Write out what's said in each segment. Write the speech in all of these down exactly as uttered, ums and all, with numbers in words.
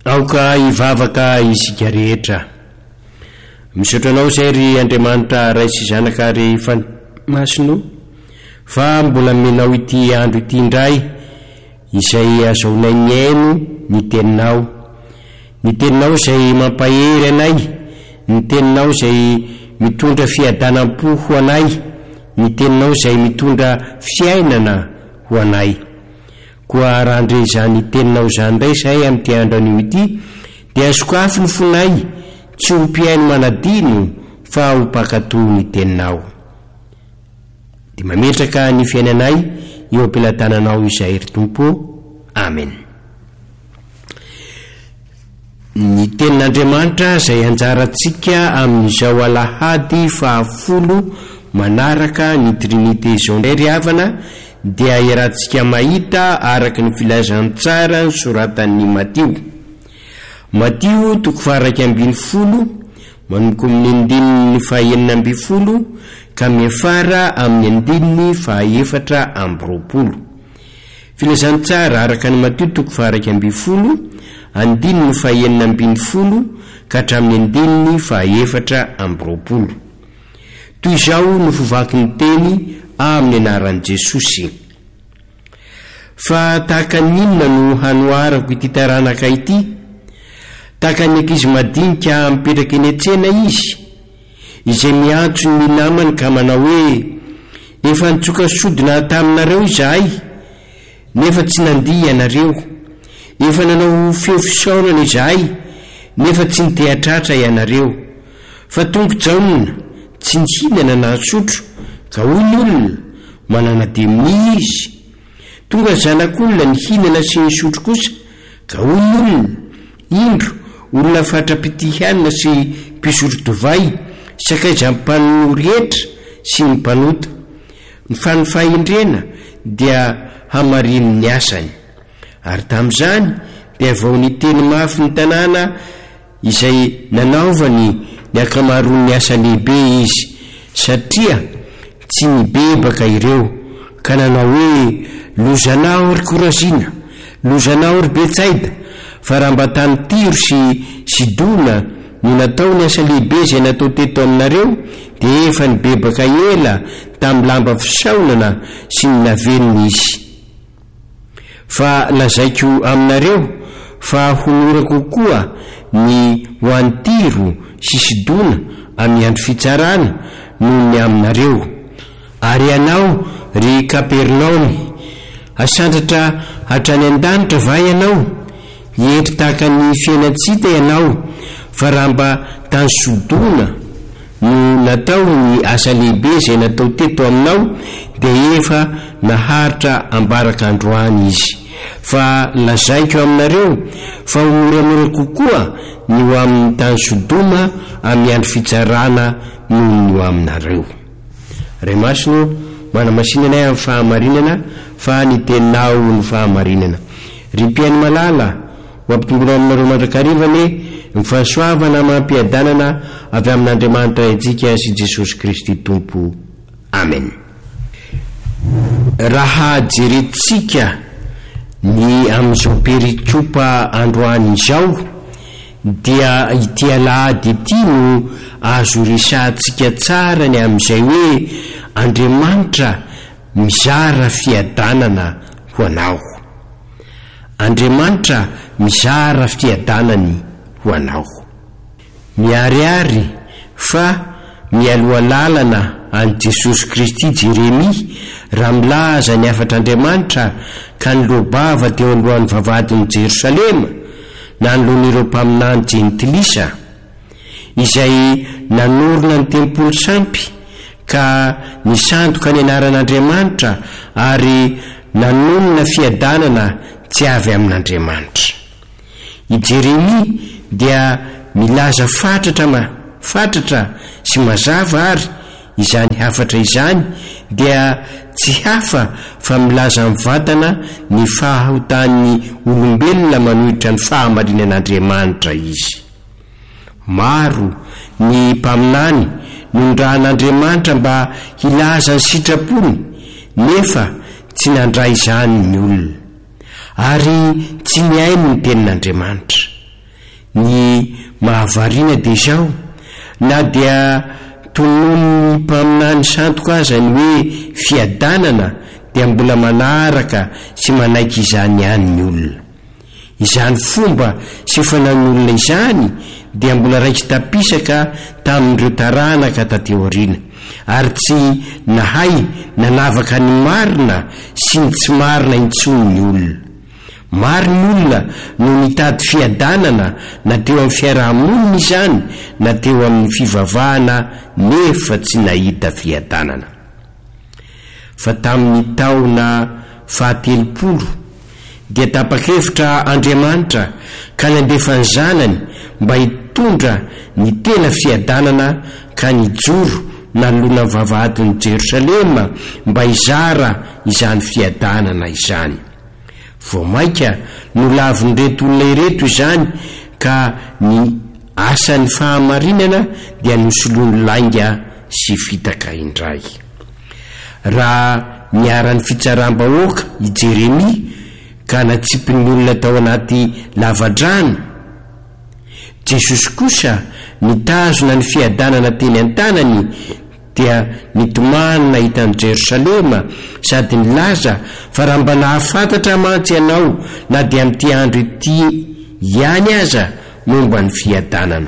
aoka ivavaka isika rehetra. Misaotra anao izay ry Andriamanitra ray sy zanaka ry Fanamasino fa mbola menao ity andro ity indray izay azaonay ny aino ny teninao, ny teninao izay mampahery anay, ny teninao izay mitondra fiadanam-po ho anay, ny teninao izay mitondra fiainana ho anay. Koa raha andre izany teninao izany indray izay amin'ity andro anio ity dia sokafo ny fonay, tsy ho mpiaino manadino fa ho mpankatoy ny teninao. Dia mametraka ny fiainanay eo am-pelatananao izay ry Tompo. Amen. Ny tenin'Andriamanitra izay anjarantsika amin'izao alahady fahafolo manaraka ny trinité izao indray ry havana dia iarahantsika mahita araka ny filazantsara ny soratan'ny Matio. Matio toko faha iraika ambin'ny folo manomboka amin'ny andininy fahaenina ambin'ny folo ka miafara amin'ny andininy fahaefatra amby roapolo. Filazantsara araka ny Matio toko faha iraika ambin'ny folo andininy fahaenina ambin'ny folo ka hatramin'ny andininy fahaefatra amby roapolo. Toy izao no fovaky ny teny amin'ny anaran'i Jesosy. Fa tahaka ninona no hanoarako ity taranaka ity? Tahaka ny ankizy madinika mipetraka eny an-tsena izy, izay miantso ny namany ka manao hoe, efa nitsoka sodina taminareo izahay, nefa tsy nandia ianareo. Efa nanao feo fisaonana izahay, nefa tsy nitehatratra ianareo. Fa tongo-jaonina, tsy nihinana na sotro, ka hoy ny olona, manana demoni izy. Tonga ny zanak'olona ny hinana sy ny sotro kosa, ka hoy ny olona, indro, olona fatrapitihanina sy mpisotro divay, sakaiza mpanao rehetra sy ny mpanota. Ny fanofahendrena dia hamariny ny asany. Ary tamin'izany dia vao ny teny mafy ny tanàna izay nanaovany ny akamaroan'ny asa lehibe izy, satria tsy nibebaka ireo ka nanao hoe, lozanao ry Korazina, lozanao ry Betsaida, fa raha mba tany Tiro sy Sidona no natao ny asa lehibe izay natao teto aminareo dia efa nibebaka ela tamin'ny lamba fisaonana sy ny navenina izy. Fa lazaiko aminareo fa honora kokoa ny ho an'ny Tiro sy Sidona amin'ny andro fitsarana noho ny aminareo. Ary ianao ry Kapernaume, asandratra hatrany an-danitra va ianao? Entry tahaka ny fiainantsika ianao, fa raha mba tany Sodona no natao ny asa lehibe izay natao teto aminao dia efa naharitra ambaraka androany izy. Fa lazaiko aminareo fa ho moramora kokoa ny ho amin'ny tany Sodoma amin'ny andro fitsarana noho ny ho aminareo. Ray Masino, manamasinana amin'ny fahamarinana fa ny teninao ny fahamarinana. Ry mpiaino malala, ho ampitombona aminareo mandrakarivany ny fahasoavana mampiadanana avy amin'Andriamanitra antsika sy Jesosy Kristy Tompo. Amen. Raha jerentsika ny amin'izao perikopa androany izao dia ity alahady ity no azo resantsika tsara ny amin'izay hoe Andriamanitra mizara fiadanana ho anao. Andriamanitra mizara fiadanany ho anao. Miariary fa mialoha lalana an' Jesosy Kristy Jeremia raha milaza ny afatr'Andriamanitra ka nilobava teo alohan'ny vavahadin'i Jerosalema na noloan'ireo mpaminany jentilisa izay nanorona ny tempolo sampy ka nisandoka ny anaran'Andriamanitra ary nanonona fiadanana tsy avy amin'Andriamanitra. I Jeremia dia milaza fatratra ma fatratra sy mazava ary izany hafatra izany dia tsy hafa fa milaza mivantana ny fahahotan'ny olombelona manohitra ny fahamarinan'Andriamanitra izy. Maro ny mpaminany nondrahan'Andriamanitra mba hilaza ny sitrapony nefa tsy nandray izany ny olona ary tsy niaino ny tenin'Andriamanitra. ny mahavariana dia izao, na dia tonony mpaminany santok aza ny hoe fiadanana, dia mbola manaraka sy manaiky izany ihany ny olona. Izany fomba sy fanan'olona izany dia mbola raitsy tapisaka tamin'ireo taranaka tateo aoriana, ary tsy nahay nanavaka ny marina sy ny tsy marina intsony ny olona. Maro ny olona no nitady fiadanana, na teo amin'ny fiarahamonina izany, na teo amin'ny fivavahana, nefa tsy nahita fiadanana. Fa tamin'ny taona fahatelopolo dia tapa-kevitra Andriamanitra ka nandefa ny zanany mba hitondra ny tena fiadanana, ka nijoro nanolona vavahadin'i Jerosalema mba hizara izany fiadanana izany. Vao maika no lavon'ireto olona ireto izany, ka ny asan'ny fahamarinana dia nosoloany lainga sy fitaka indray. Raha niara-ny fitsaram-bahoaka i Jeremia ka natsipin'ny olona tao anaty lavadrano, Jesosy kosa nitazona ny fiadanana teny an-tanany dia nitomany nahitany Jerosalema, sady nilaza fa raha mba nahafantatra mantsy ianao na dia amin'ity andro ity ihany aza momba ny fiadanana.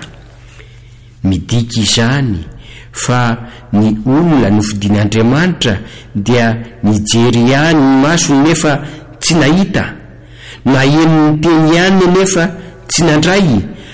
Midika izany fa ny olona nofidian'Andriamanitra dia nijery ihany ny masony nefa tsy nahita, na henony teny ihany nefa tsy nandray,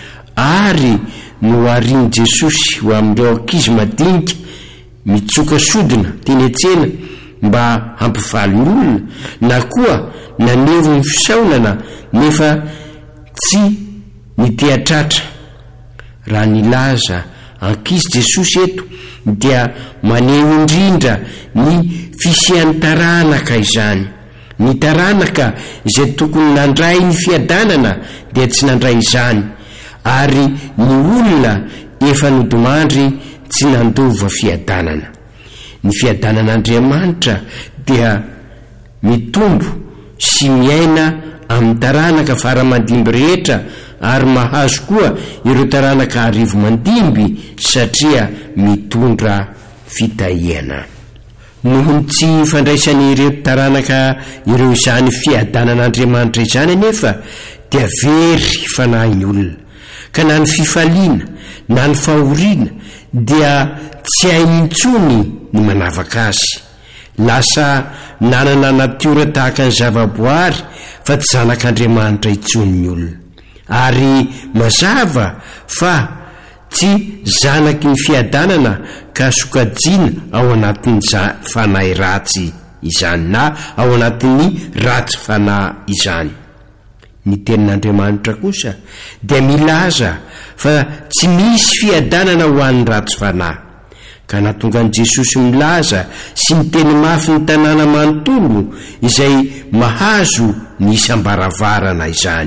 ary no arian'i Jesosy ho amin'ireo ankizy madinika mitsoka sodina teny an-tsena mba hampifaly ny olona, na koa nanevo ny fisaonana nefa tsy nitehatratra. Raha nilaza ankizy Jesosy eto dia maneho indrindra ny fisian'ny taranaka izany. Ny taranaka izay tokony nandray ny fiadanana dia tsy nandray izany, ary ny olona efa nodomandry tsy nandova fiadanana. Ny fiadanan'Andriamanitra dia mitombo sy miaina amin'ny taranaka faramandimby rehetra, ary mahazo koa ireo taranaka arivo mandimby satria mitondra fitahiana. Nohony tsy fandraisany ireo taranaka ireo izany fiadanan'Andriamanitra izany nefa dia very fanahiny olona, ka na ny fifaliana na ny fahoriana dia tsy hainy intsony ny manavaka azy. Lasa nanana natiora tahaka ny zavaboary fa tsy zanak'Andriamanitra intsony ny olona, ary mazava fa tsy zanaky ny fiadanana ka sokajiana ao anatin'ny fanahy ratsy izany, na ao anatin'ny ratsy fanahy izany. Ny tenin'Andriamanitra kosa dia milaza fa tsy misy fiadanana ho an'ny ratsy fanahy, ka nahatonga an'i Jesosy milaza sy miteny mafy ny tanàna manontolo izay mahazo ny isam-baravarana izany,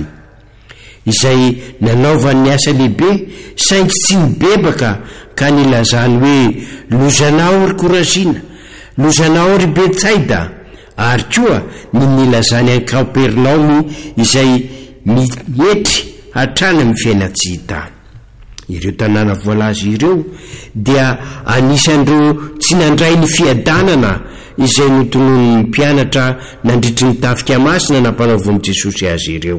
izay nanaovan'ny asa lehibe saingy tsy nibebaka, ka nilazany hoe lozanao ry Korazina, lozanao ry Betsaida, ary koa ny nilazany any Kapernaomy izay mietry hatrany amin'ny fiaina tsy hita. Ireo tanàna voalaza ireo dia anisan'ireo tsy nandray ny fiadanana izay notonon'ny mpianatra nandritry ny tafika masina nampanaovon'i Jesosy azy ireo.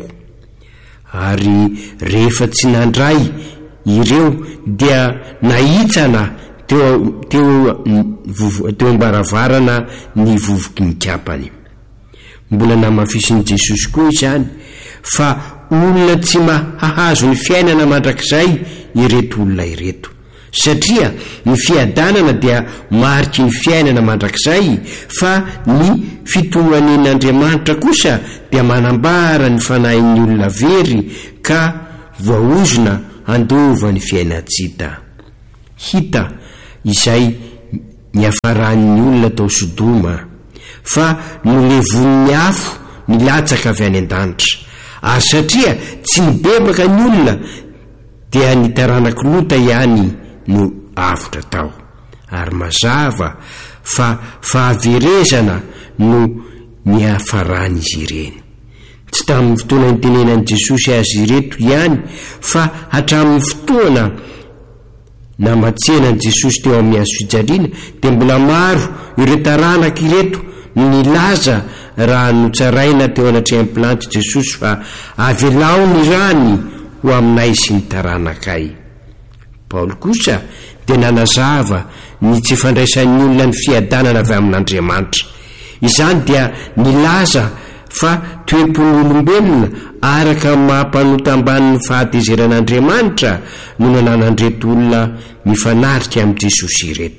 Ary rehefa tsy nandray ireo dia nahitsana teo teo teo ambaravarana ny vovoky ny kapany. Mbola namafisin'i Jesosy koa izany fa olona tsy mahahazo ny fiainana mandrakizay ireto olona ireto, satria ny fiadanana dia mariky ny fiainana mandrakizay, fa ny fitohanen'Andriamanitra kosa dia manambara ny fanahin'ny olona very ka voaozona handova ny fiaina tsy hita. Hita izay niafaran'ny olona tao Sodoma, fa nolevon'ny afo nilatsaka avy any an-danitra, ary satria tsy nibebaka ny olona dia ny taranaka Lota ihany no avotra tao, ary mazava fa fahaverezana no niafarany izy ireny. tsy tamin'ny fotoana nitenenan'i Jesosy azy ireto ihany fa hatramin'ny fotoana namatsenan'i Jesosy teo amin'ny hazofijaliana dia mbola maro ireo taranaka ireto nilaza raha notsaraina teo anatrehan'ny planty Jesosy fa avelao ny rany ho aminay sy ny taranakay. Paoly kosa dia nanazava ny tsy fandraisan'ny olona ny fiadanana avy amin'Andriamanitra. Izany dia nilaza fa toepon'ny olombelona araka mampanota ambanin'ny fahatezeran'Andriamanitra no nananandreto olona mifanarika amin'ny Jesosy ireto,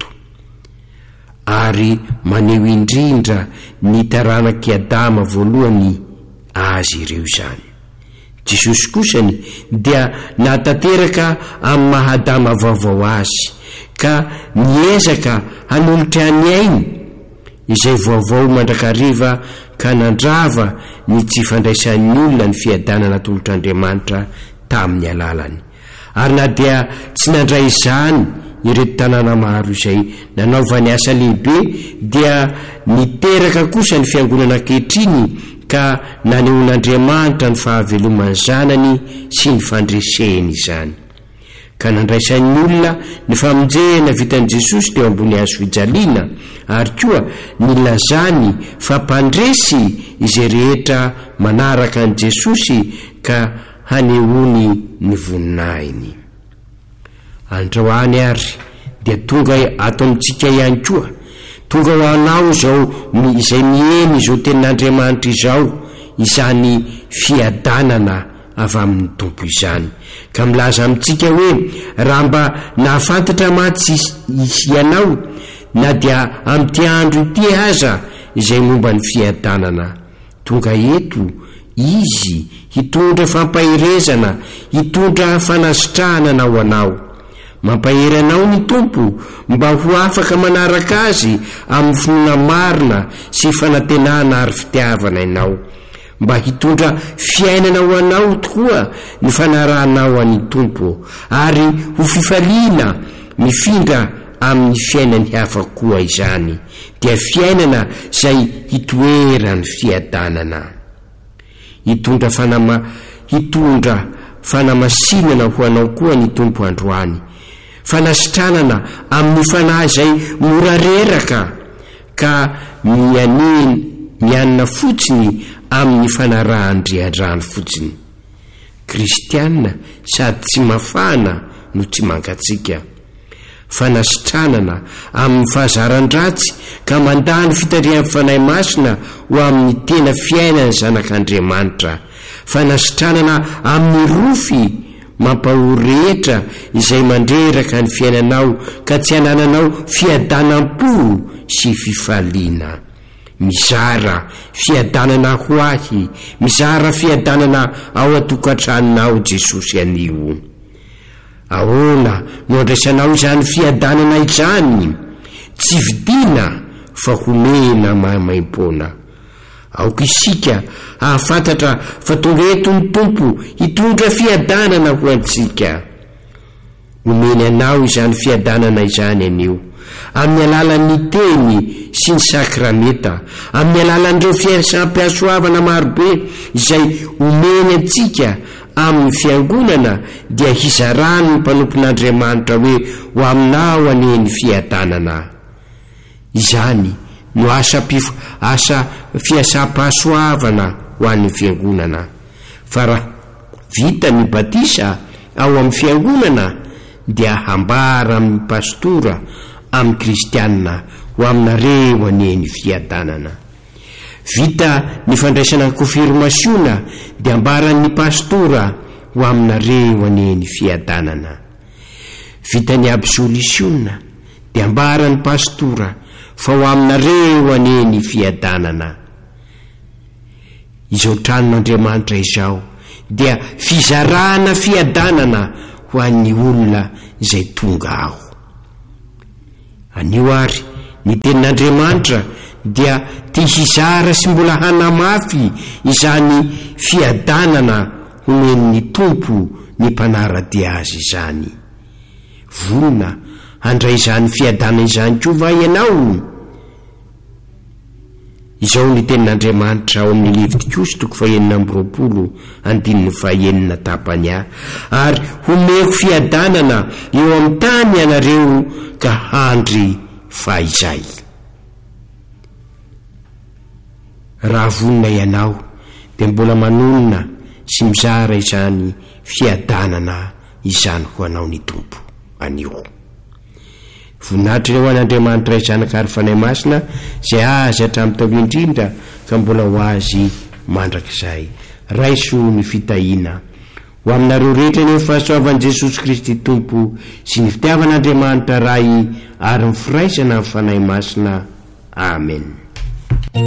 ary maneho indrindra ny taranaky Adama voalohany azy ireo izany. Jesosy kosany dia natanteraka amin'ny maha-Adama vaovao azy ka niezaka hanolotra ny ainy izay vaovao mandrakariva ka nandrava ny tsy fandraisan'ny olona ny fiadanana tolotr'Andriamanitra tamin'ny alalany. Ary na dia tsy nandray izany ireto tanàna maro izay nanaovany asa lehibe, dia niteraka kosa ny fiangonana ankehitriny ka nanehoan'Andriamanitra ny fahavelomany zanany sy ny fandreseny izany, ka nandraisan'ny olona ny famonjena vitan'i Jesosy teo ambony hazofijaliana, ary koa nilazany fa mpandresy izay rehetra manaraka an'i Jesosy ka hanehoany ny voninahiny. Androany ary dia tonga ato amintsika ihany koa, tonga ho anao izao izay mieny izao tenin'Andriamanitra izao, izany fiadanana avy amin'ny Tompo izany, ka milaza amintsika hoe raha mba nahafantatra matsy ianao na dia amin'ity andro ity aza izay momba ny fiadanana, tonga eto izy hitondra fampahirezana, hitondra fanasitrahana ho anao. Mampahery anao ny Tompo mba ho afaka manaraka azy amin'ny finoana marina sy fanantenana ary fitiavana ianao, mba hitondra fiainana ho anao tokoa ny fanarahanao an'ny Tompo, ary ho fifaliana mifindra amin'ny fiainany hafa koa izany, dia fiainana izay hitoerany fiadanana. Hitondra fanama hitondra fanamasinana ho anao koa ny Tompo androany, fanasitranana amin'ny fanahy izay mora reraka ka mianina mianina fotsiny amin'ny fanarahan-drian-drano fotsiny. Kristianina sady tsy mafana no tsy mangatsika, fanasitranana amin'ny fahazaran-dratsy ka mandany fitarihan'ny fanahy masina ho amin'ny tena fiainany zanak'Andriamanitra, fanasitranana amin'ny rofy mampahory rehetra izay mandreraka ny fiainanao ka tsy hanananao fiadanam-po sy fifaliana. Mizara fiadanana ho ahy, mizara fiadanana ao atokantranonao Jesosy anio. Ahoana no andraisanao izany fiadanana izany? Tsy vidiana fa homena mahamaim-pona. Aoka isika ahafantatra fa tonga eto ny Tompo hitondra fiadanana ho antsika. Omeny anao izany fiadanana izany anio amin'ny alalan'ny teny sy ny sakramenta, amin'ny alalan'ireo fiasampiasoavana marobe izay omeny antsika amin'ny fiangonana, dia hizarany ny mpanompon'Andriamanitra hoe ho aminao aneny fiadanana. Izany no asa pif asa fiasam-pahasoavana ho an'ny fiangonana, fa raha vita ny batisa ao amin'ny fiangonana dia hambara amin'ny pastora amin'ny kristianina ho aminareo aneny fiadanana. Vita ny fandraisana konfirmasiona dia ambaran'ny pastora ho aminareo aneny fiadanana. Vita ny absolisiona dia ambaran'ny pastora fa ho aminareo aneny fiadanana. Izao tranon'Andriamanitra izao dia fizarana fiadanana ho an'ny olona izay tonga ao. Anio ary ny tenin'Andriamanitra dia tia hizara sy mbola hanamafy izany fiadanana homen'ny Tompo ny mpanaradia azy izany. Vonona handray izany fiadanana izany koa va ianao? izao ny tenin'Andriamanitra ao amin'ny Levitikosy toko fahenina amby roapolo andininy fahenina tapany ahy, ary homeko fiadanana eo amin'ny tany ianareo ka handry fahaizay. Raha vonina ianao dia mbola manonona sy mizara izany fiadanana izany ho anao ny Tompo anio. Voninahitra eo an'Andriamanitra izanaka ary fanahy masina izay azy hatramin'ny taloha indrindra ka mbola ho azy mandrakizay. Raiso ny fitahiana ho aminareo rehetra ny fahasoavan'i Jesosy Kristy Tompo sy ny fitiavan'Andriamanitra ray ary ny firaisana amin'ny fanahy masina. Amen.